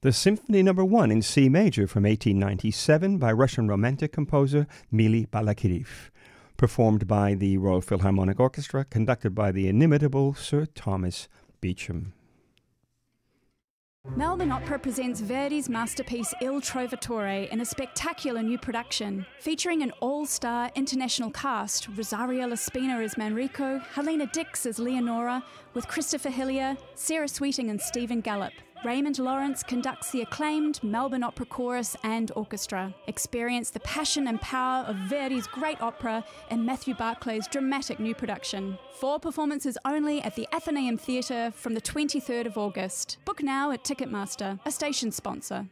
The Symphony No. 1 in C major from 1897 by Russian Romantic composer Mily Balakirev, performed by the Royal Philharmonic Orchestra, conducted by the inimitable Sir Thomas Beecham. Melbourne Opera presents Verdi's masterpiece Il Trovatore in a spectacular new production, featuring an all-star international cast: Rosario Laspina as Manrico, Helena Dix as Leonora, with Christopher Hillier, Sarah Sweeting and Stephen Gallup. Raymond Lawrence conducts the acclaimed Melbourne Opera Chorus and Orchestra. Experience the passion and power of Verdi's great opera in Matthew Barclay's dramatic new production. 4 performances only at the Athenaeum Theatre from the 23rd of August. Book now at Ticketmaster, a station sponsor.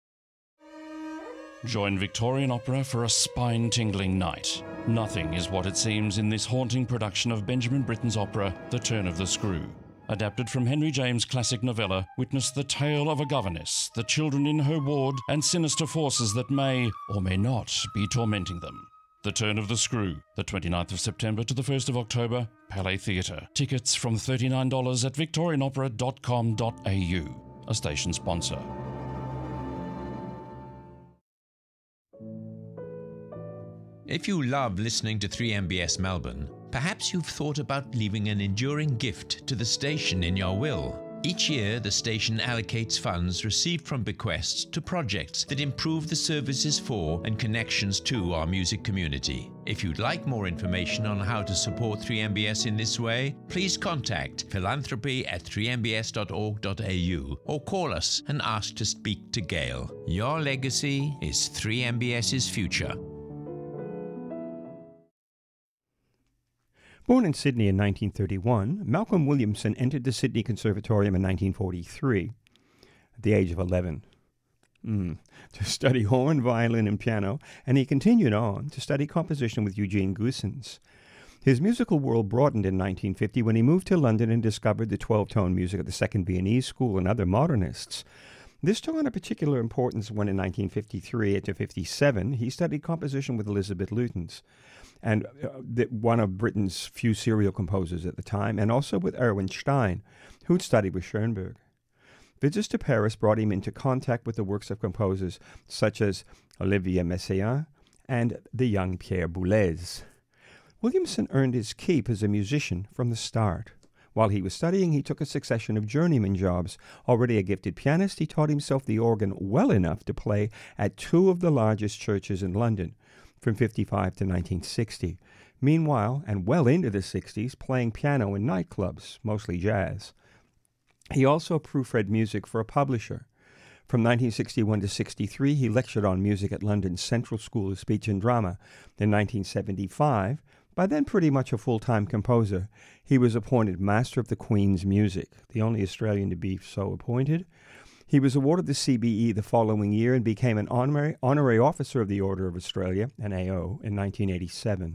Join Victorian Opera for a spine-tingling night. Nothing is what it seems in this haunting production of Benjamin Britten's opera, The Turn of the Screw. Adapted from Henry James' classic novella, witness the tale of a governess, the children in her ward, and sinister forces that may, or may not, be tormenting them. The Turn of the Screw, the 29th of September to the 1st of October, Palais Theatre. Tickets from $39 at victorianopera.com.au, a station sponsor. If you love listening to 3MBS Melbourne, perhaps you've thought about leaving an enduring gift to the station in your will. Each year, the station allocates funds received from bequests to projects that improve the services for and connections to our music community. If you'd like more information on how to support 3MBS in this way, please contact philanthropy@3mbs.org.au or call us and ask to speak to Gail. Your legacy is 3MBS's future. Born in Sydney in 1931, Malcolm Williamson entered the Sydney Conservatorium in 1943, at the age of 11, to study horn, violin, and piano, and he continued on to study composition with Eugene Goossens. His musical world broadened in 1950 when he moved to London and discovered the 12-tone music of the Second Viennese School and other modernists. This took on a particular importance when in 1953 to 57 he studied composition with Elizabeth Lutens, and one of Britain's few serial composers at the time, and also with Erwin Stein, who'd studied with Schoenberg. Visits to Paris brought him into contact with the works of composers such as Olivier Messiaen and the young Pierre Boulez. Williamson earned his keep as a musician from the start. While he was studying, he took a succession of journeyman jobs. Already a gifted pianist, he taught himself the organ well enough to play at 2 of the largest churches in London, from 1955 to 1960. Meanwhile, and well into the 60s, playing piano in nightclubs, mostly jazz. He also proofread music for a publisher. From 1961 to 63, he lectured on music at London's Central School of Speech and Drama. In 1975, by then pretty much a full-time composer, he was appointed Master of the Queen's Music, the only Australian to be so appointed. He was awarded the CBE the following year and became an honorary officer of the Order of Australia, an AO, in 1987.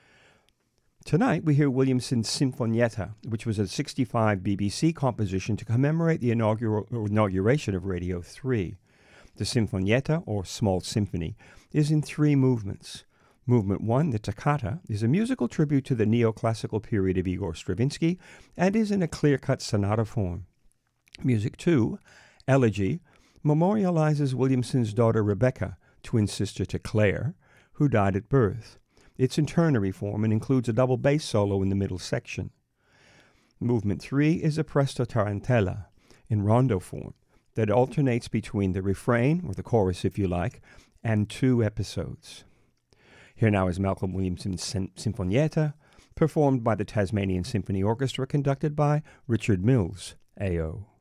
Tonight we hear Williamson's Sinfonietta, which was a 65 BBC composition to commemorate the inauguration of Radio 3. The Sinfonietta, or Small Symphony, is in 3 movements. Movement 1, the Toccata, is a musical tribute to the neoclassical period of Igor Stravinsky and is in a clear-cut sonata form. Music 2, Elegy, memorializes Williamson's daughter Rebecca, twin sister to Claire, who died at birth. It's in ternary form and includes a double bass solo in the middle section. Movement 3 is a presto tarantella, in rondo form, that alternates between the refrain, or the chorus if you like, and 2 episodes. Here now is Malcolm Williamson's Sinfonietta, performed by the Tasmanian Symphony Orchestra, conducted by Richard Mills, AO.